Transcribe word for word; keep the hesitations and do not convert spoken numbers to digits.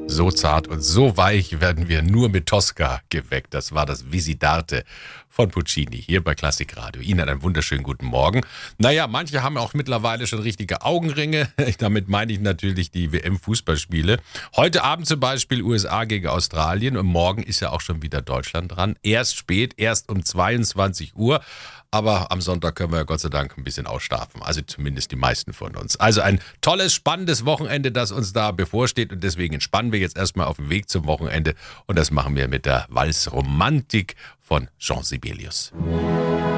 So zart und so weich werden wir nur mit Tosca geweckt. Das war das Visitarte von Puccini hier bei Klassikradio. Ihnen einen wunderschönen guten Morgen. Naja, manche haben auch mittlerweile schon richtige Augenringe. Damit meine ich natürlich die W M-Fußballspiele. Heute Abend zum Beispiel U S A gegen Australien und morgen ist ja auch schon wieder Deutschland dran. Erst spät, erst um zweiundzwanzig Uhr. Aber am Sonntag können wir ja Gott sei Dank ein bisschen ausschlafen. Also zumindest die meisten von uns. Also ein tolles, spannendes Wochenende, das uns da bevorsteht. Und deswegen entspannen wir jetzt erstmal auf dem Weg zum Wochenende. Und das machen wir mit der Walzromantik von Jean Sibelius.